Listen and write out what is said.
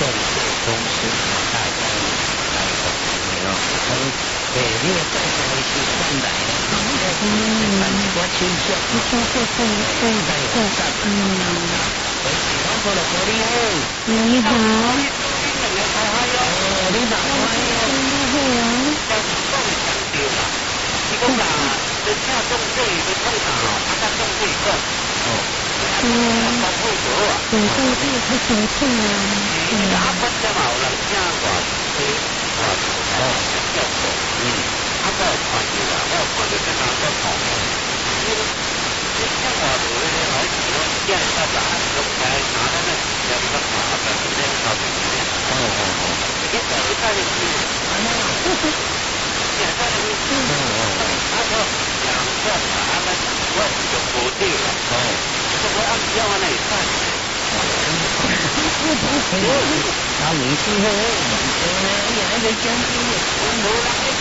众对公司大家来讲没有，对，你也再来一次上来，我亲切，你说我的国力你好，你好，你讲啦，你听中队你通常哦，他中队讲哦，对，中队他怎么讲啊？阿伯在嘛有人听话，话哦，叫做阿伯传的啦，我传的跟阿伯讲，你听话就咧好似咯，一係得啦，咁睇下咧，有乜麻煩咧？後邊咧，一就睇你知，一睇你知，阿個兩個阿伯我就冇啲啦，我按照我嚟睇。他没事的，我也还在讲这个，我没啦。